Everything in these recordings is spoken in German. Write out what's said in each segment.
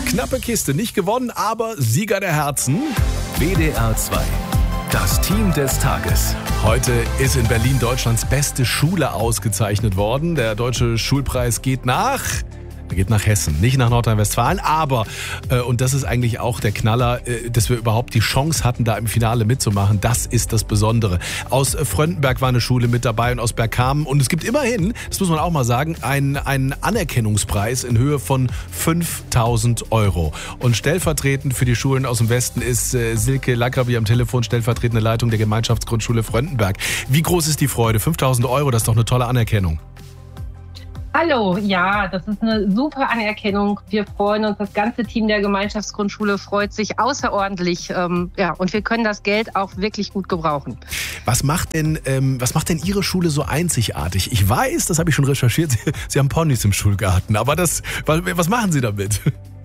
Knappe Kiste, nicht gewonnen, aber Sieger der Herzen. WDR 2. Das Team des Tages. Heute ist in Berlin Deutschlands beste Schule ausgezeichnet worden. Der Deutsche Schulpreis geht nach Hessen, nicht nach Nordrhein-Westfalen, aber, und das ist eigentlich auch der Knaller, dass wir überhaupt die Chance hatten, da im Finale mitzumachen. Das ist das Besondere. Aus Fröndenberg war eine Schule mit dabei und aus Bergkamen. Und es gibt immerhin, das muss man auch mal sagen, einen Anerkennungspreis in Höhe von 5.000 €. Und stellvertretend für die Schulen aus dem Westen ist Silke Lackerby am Telefon, stellvertretende Leitung der Gemeinschaftsgrundschule Fröndenberg. Wie groß ist die Freude? 5.000 €, das ist doch eine tolle Anerkennung. Hallo, ja, das ist eine super Anerkennung. Wir freuen uns, das ganze Team der Gemeinschaftsgrundschule freut sich außerordentlich. Und wir können das Geld auch wirklich gut gebrauchen. Was macht denn Ihre Schule so einzigartig? Ich weiß, das habe ich schon recherchiert, Sie haben Ponys im Schulgarten, aber was machen Sie damit?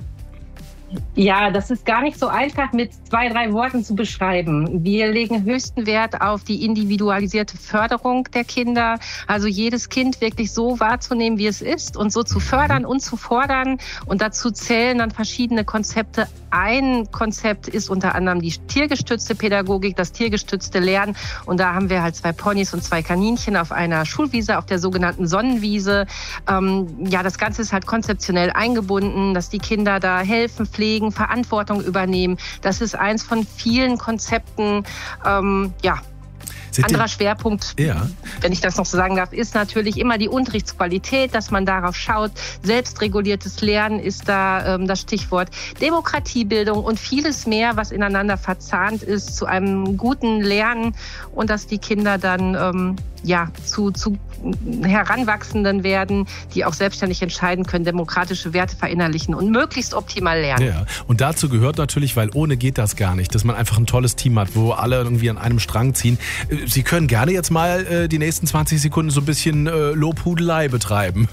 Ja, das ist gar nicht so einfach mit 2, 3 Worten zu beschreiben. Wir legen höchsten Wert auf die individualisierte Förderung der Kinder. Also jedes Kind wirklich so wahrzunehmen, wie es ist und so zu fördern und zu fordern. Und dazu zählen dann verschiedene Konzepte. Ein Konzept ist unter anderem die tiergestützte Pädagogik, das tiergestützte Lernen. Und da haben wir halt 2 Ponys und 2 Kaninchen auf einer Schulwiese, auf der sogenannten Sonnenwiese. Das Ganze ist halt konzeptionell eingebunden, dass die Kinder da helfen, pflegen, Verantwortung übernehmen. Das ist eins von vielen Konzepten, Anderer Schwerpunkt, wenn ich das noch so sagen darf, ist natürlich immer die Unterrichtsqualität, dass man darauf schaut. Selbstreguliertes Lernen ist da das Stichwort. Demokratiebildung und vieles mehr, was ineinander verzahnt ist zu einem guten Lernen und dass die Kinder dann zu Heranwachsenden werden, die auch selbstständig entscheiden können, demokratische Werte verinnerlichen und möglichst optimal lernen. Ja, und dazu gehört natürlich, weil ohne geht das gar nicht, dass man einfach ein tolles Team hat, wo alle irgendwie an einem Strang ziehen. Sie können gerne jetzt mal die nächsten 20 Sekunden so ein bisschen Lobhudelei betreiben.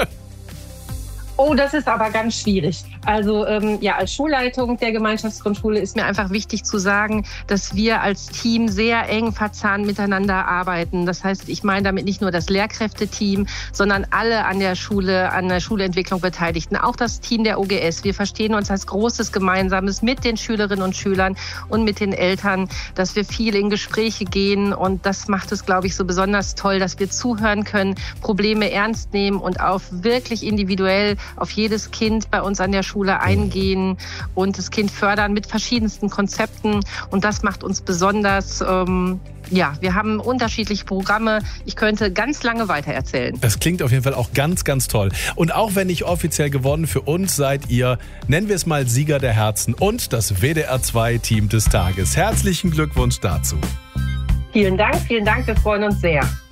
Oh, das ist aber ganz schwierig. Also als Schulleitung der Gemeinschaftsgrundschule ist mir einfach wichtig zu sagen, dass wir als Team sehr eng verzahnt miteinander arbeiten. Das heißt, ich meine damit nicht nur das Lehrkräfteteam, sondern alle an der Schulentwicklung Beteiligten. Auch das Team der OGS. Wir verstehen uns als großes Gemeinsames mit den Schülerinnen und Schülern und mit den Eltern, dass wir viel in Gespräche gehen. Und das macht es, glaube ich, so besonders toll, dass wir zuhören können, Probleme ernst nehmen und auf wirklich individuell auf jedes Kind bei uns an der Schule eingehen und das Kind fördern mit verschiedensten Konzepten. Und das macht uns besonders, wir haben unterschiedliche Programme. Ich könnte ganz lange weitererzählen. Das klingt auf jeden Fall auch ganz, ganz toll. Und auch wenn nicht offiziell gewonnen, für uns seid ihr, nennen wir es mal Sieger der Herzen und das WDR 2 Team des Tages. Herzlichen Glückwunsch dazu. Vielen Dank, wir freuen uns sehr.